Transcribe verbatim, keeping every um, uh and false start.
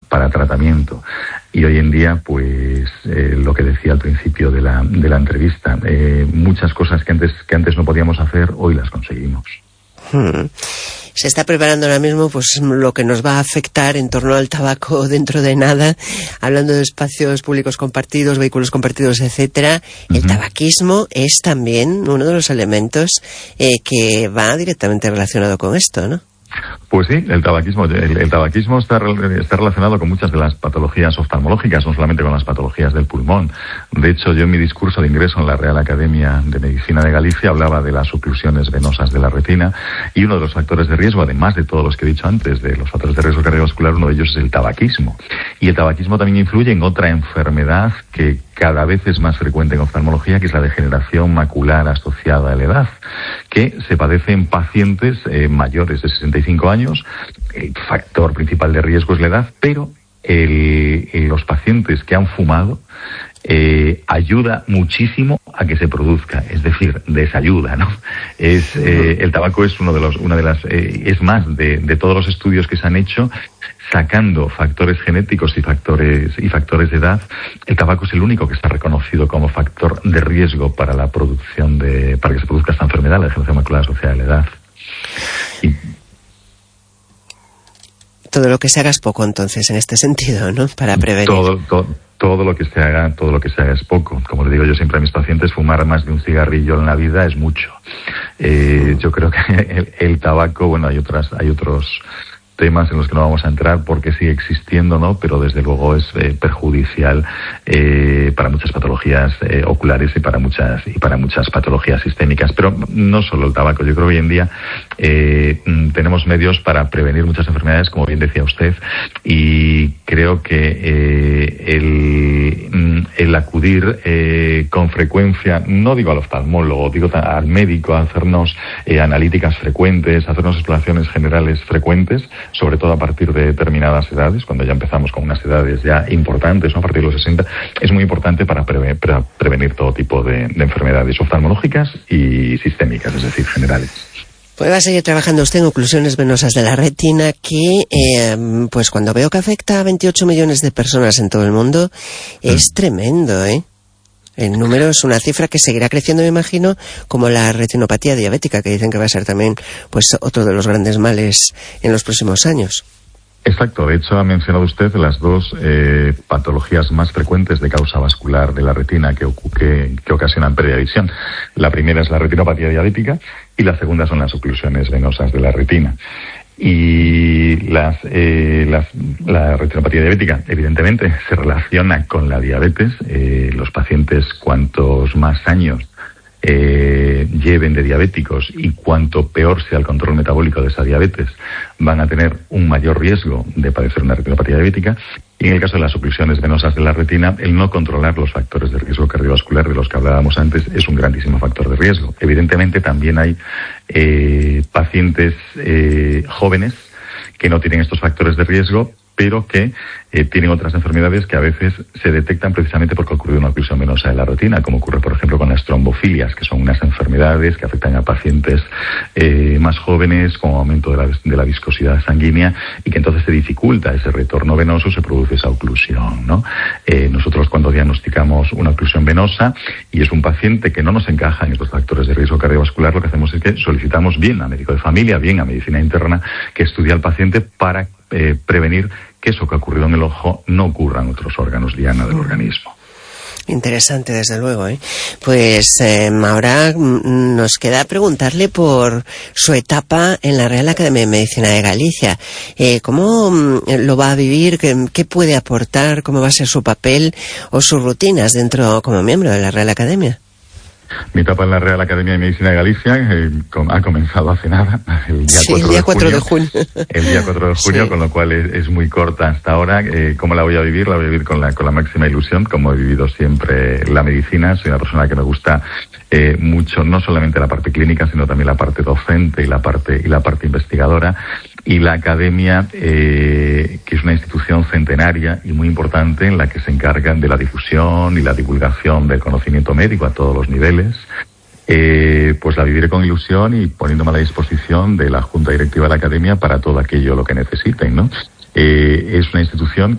para tratamiento. Y hoy en día, pues, eh, lo que decía al principio de la, de la entrevista, eh, muchas cosas que antes, que antes no podíamos hacer, hoy las conseguimos. Hmm. Se está preparando ahora mismo pues lo que nos va a afectar en torno al tabaco dentro de nada, hablando de espacios públicos compartidos, vehículos compartidos, etcétera. Uh-huh. El tabaquismo es también uno de los elementos eh, que va directamente relacionado con esto, ¿no? Pues sí, el tabaquismo, el, el tabaquismo está, está relacionado con muchas de las patologías oftalmológicas, no solamente con las patologías del pulmón. De hecho, yo en mi discurso de ingreso en la Real Academia de Medicina de Galicia hablaba de las oclusiones venosas de la retina, y uno de los factores de riesgo, además de todos los que he dicho antes, de los factores de riesgo cardiovascular, uno de ellos es el tabaquismo. Y el tabaquismo también influye en otra enfermedad que cada vez es más frecuente en oftalmología, que es la degeneración macular asociada a la edad, que se padece en pacientes eh, mayores de sesenta y cinco años. El factor principal de riesgo es la edad, pero el, el, los pacientes que han fumado eh, ayuda muchísimo a que se produzca, es decir, desayuda, ¿no? Es eh, el tabaco es uno de los, una de las, eh, es más de, de todos los estudios que se han hecho, sacando factores genéticos y factores y factores de edad, el tabaco es el único que está reconocido como factor de riesgo para la producción de, para que se produzca esta enfermedad, la degeneración macular asociada a la edad. Y todo lo que se haga es poco, entonces, en este sentido, ¿no? Para prevenir. Todo, todo, todo lo que se haga, todo lo que se haga es poco. Como le digo yo siempre a mis pacientes, fumar más de un cigarrillo en la vida es mucho. Eh, yo creo que el, el tabaco, bueno, hay otras, hay otros temas en los que no vamos a entrar porque sigue existiendo, ¿no? Pero desde luego es eh, perjudicial eh, para muchas patologías eh, oculares y para muchas y para muchas patologías sistémicas. Pero no solo el tabaco. Yo creo que hoy en día eh, tenemos medios para prevenir muchas enfermedades, como bien decía usted, y creo que eh, el, el acudir eh, con frecuencia, no digo al oftalmólogo, digo al médico, a hacernos eh, analíticas frecuentes, a hacernos exploraciones generales frecuentes, sobre todo a partir de determinadas edades, cuando ya empezamos con unas edades ya importantes, ¿no? A partir de los sesenta, es muy importante para, preve- para prevenir todo tipo de, de enfermedades oftalmológicas y sistémicas, es decir, generales. Pues va a seguir trabajando usted en oclusiones venosas de la retina, que eh, pues cuando veo que afecta a veintiocho millones de personas en todo el mundo, es mm. tremendo, ¿eh? El número es una cifra que seguirá creciendo, me imagino, como la retinopatía diabética, que dicen que va a ser también pues otro de los grandes males en los próximos años. Exacto. De hecho, ha mencionado usted las dos eh, patologías más frecuentes de causa vascular de la retina que, que, que ocasionan pérdida de visión. La primera es la retinopatía diabética y la segunda son las oclusiones venosas de la retina. Y las, eh, las, la retinopatía diabética, evidentemente, se relaciona con la diabetes. Eh, los pacientes, cuantos más años eh, lleven de diabéticos y cuanto peor sea el control metabólico de esa diabetes, van a tener un mayor riesgo de padecer una retinopatía diabética. Y en el caso de las oclusiones venosas de la retina, el no controlar los factores de riesgo cardiovascular de los que hablábamos antes es un grandísimo factor de riesgo. Evidentemente también hay eh, pacientes eh, jóvenes que no tienen estos factores de riesgo, pero que eh, tienen otras enfermedades que a veces se detectan precisamente porque ha ocurrido una oclusión venosa de la retina, como ocurre, por ejemplo, con las trombofilias, que son unas enfermedades que afectan a pacientes eh, más jóvenes, con aumento de la, de la viscosidad sanguínea, y que entonces se dificulta ese retorno venoso, se produce esa oclusión, ¿no? Eh, nosotros, cuando diagnosticamos una oclusión venosa y es un paciente que no nos encaja en estos factores de riesgo cardiovascular, lo que hacemos es que solicitamos bien a médico de familia, bien a medicina interna, que estudie al paciente para eh, prevenir que eso que ha ocurrido en el ojo no ocurra en otros órganos diana del organismo. Interesante, desde luego, ¿eh? Pues eh, ahora nos queda preguntarle por su etapa en la Real Academia de Medicina de Galicia. Eh, ¿Cómo lo va a vivir? ¿Qué, ¿Qué puede aportar? ¿Cómo va a ser su papel o sus rutinas dentro como miembro de la Real Academia? Mi etapa en la Real Academia de Medicina de Galicia eh, com, ha comenzado hace nada, el día, sí, el día cuatro de junio. El día cuatro de junio, sí. Con lo cual es, es muy corta hasta ahora. Eh, ¿Cómo la voy a vivir? La voy a vivir con la, con la máxima ilusión, como he vivido siempre la medicina. Soy una persona que me gusta eh, mucho, no solamente la parte clínica, sino también la parte docente y la parte, y la parte investigadora. Y la academia, eh, que es una institución centenaria y muy importante en la que se encargan de la difusión y la divulgación del conocimiento médico a todos los niveles, eh, pues la viviré con ilusión y poniéndome a la disposición de la Junta Directiva de la Academia para todo aquello lo que necesiten, ¿no? Eh, es una institución